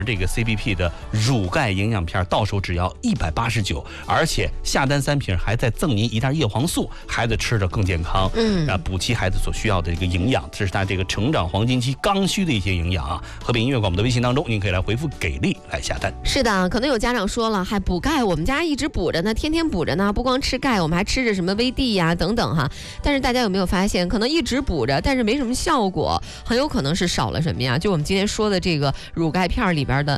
这个 CBP 的乳钙营养片到手只要189，而且下单3瓶还再赠您1袋叶黄素，孩子吃着更健康。补齐孩子所需要的一个营养，这是他这个成长黄金期刚需的一些营养啊。河北音乐广播的微信当中，您可以来回复给力来下单。 是的，可能有家长说了，还补钙，我们家一直补着呢，天天补着呢，不光吃钙，我们还吃着什么维 D 呀等等哈。但是大家有没有发现，可能一直补着，但是没什么效果，很有可能是少了什么呀？就我们今天说的这个乳钙片里边的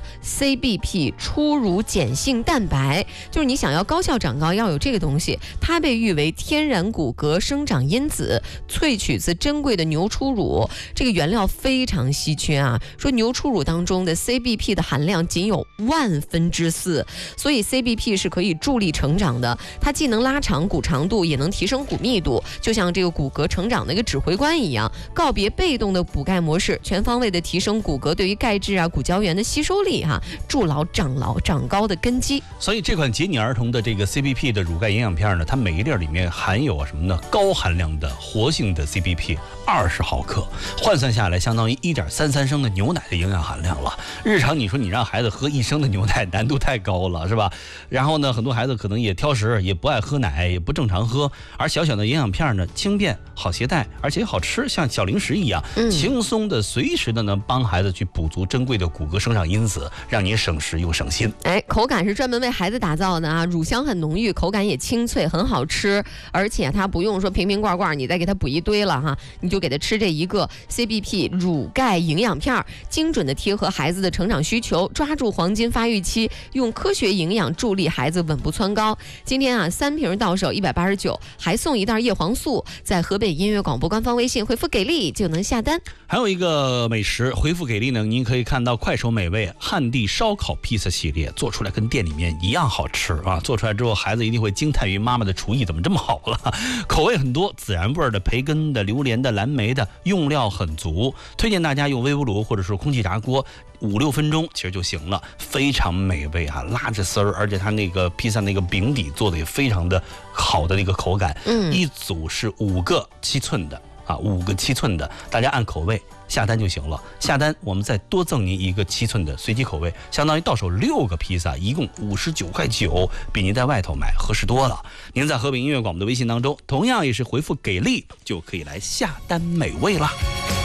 CBP 初乳碱性蛋白，就是你想要高效长高要有这个东西，它被誉为天然骨骼生长因子，萃取自珍贵的牛初乳，这个原料非常稀缺啊。说牛初乳当中的 CBP 的含量仅有4/1000，所以 CBP 是可以助力成长的，它既能拉长骨长度，也能提升骨密度，就像这个骨骼成长的一个指挥官一样，告别被动的补钙模式，全方位的提升骨骼对于钙质啊、骨胶原的吸收力哈，筑牢长高的根基。 所以这款解你儿童的这个 CBP 的乳钙营养片呢，它每一粒里面含有什么呢？高含量的活性的 CBP 20毫克，换算下来相当于1.33升的牛奶的营养含量了。日常你说你让孩子喝1升的牛奶，难度太高了，是吧？然后呢，很多孩子可能也挑食，也不爱喝奶，也不正常喝。而小小的营养片呢，轻便好携带，而且好吃，像小零食一样，轻松的随时的呢帮孩子去补足珍贵的骨骼生长因子，让你省时又省心。 口感是专门为孩子打造的啊，乳香很浓郁，口感也清脆，很好吃，而且它不用说瓶瓶罐罐你再给它补一堆了哈，你就给它吃这一个 CBP 乳钙营养片，精准的贴合孩子的成长需求，抓住黄金发育期，用科学营养助力孩子稳步蹿高。今天啊，3瓶到手189，还送1袋叶黄素，在河北音乐广播官方微信回复给力就能下单。 还有一个美食，回复给力呢，您可以看到快手美味汉地烧烤披萨系列，做出来跟店里面一样好吃啊！做出来之后，孩子一定会惊叹于妈妈的厨艺怎么这么好了。口味很多，孜然味的、培根的、榴莲的、蓝莓的，用料很足。推荐大家用微波炉或者是空气炸锅5-6分钟其实就行了，非常美味啊，拉着丝儿，而且它那个披萨那个饼底做的也非常的好的那个口感。一组是5个7寸的啊，5个7寸的，大家按口味下单就行了。下单我们再多赠您1个7寸的随机口味，相当于到手6个披萨，一共59.9块，比您在外头买合适多了。您在河北音乐广播的微信当中，同样也是回复给力就可以来下单美味啦。